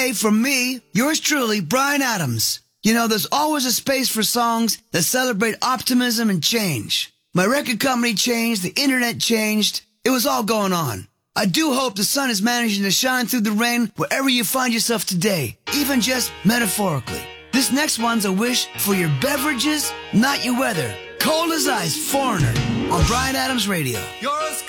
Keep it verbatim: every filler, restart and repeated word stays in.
Hey, from me, yours truly, Bryan Adams. You know, there's always a space for songs that celebrate optimism and change. My record company changed, the internet changed. It was all going on. I do hope the sun is managing to shine through the rain wherever you find yourself today, even just metaphorically. This next one's a wish for your beverages, not your weather. Cold as ice, Foreigner, on Bryan Adams Radio. Yours